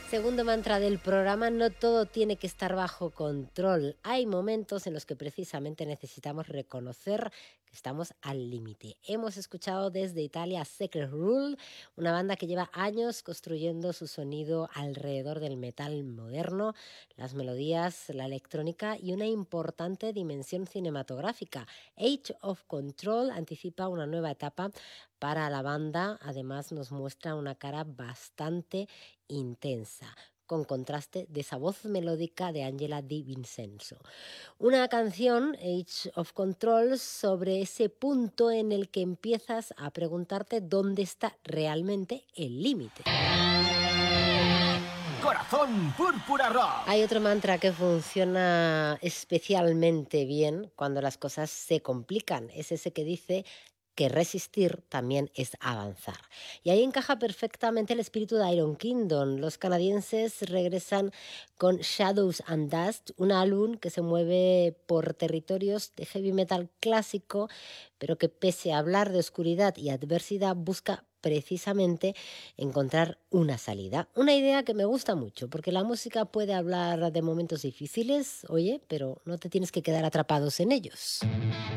Segundo mantra del programa, no todo tiene que estar bajo control. Hay momentos en los que precisamente necesitamos reconocer que estamos al límite. Hemos escuchado desde Italia a Secret Rule, una banda que lleva años construyendo su sonido alrededor del metal moderno, las melodías, la electrónica y una importante dimensión cinematográfica. Age of Control anticipa una nueva etapa para la banda, además nos muestra una cara bastante intensa, con contraste de esa voz melódica de Angela Di Vincenzo. Una canción, Age of Control, sobre ese punto en el que empiezas a preguntarte dónde está realmente el límite. Corazón Púrpura Rock. Hay otro mantra que funciona especialmente bien cuando las cosas se complican. Es ese que dice que resistir también es avanzar. Y ahí encaja perfectamente el espíritu de Iron Kingdom. Los canadienses regresan con Shadows and Dust, un álbum que se mueve por territorios de heavy metal clásico, pero que pese a hablar de oscuridad y adversidad busca precisamente encontrar una salida. Una idea que me gusta mucho, porque la música puede hablar de momentos difíciles, oye, pero no te tienes que quedar atrapados en ellos.